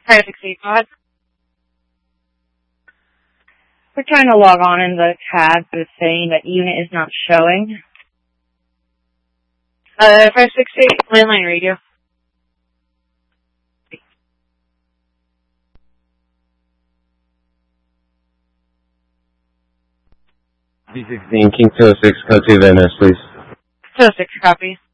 568, go ahead. We're trying to log on in the CAD, but it's saying that unit is not showing. 568, landline radio. D16, King 206, code 2 VMS, please. 206, copy.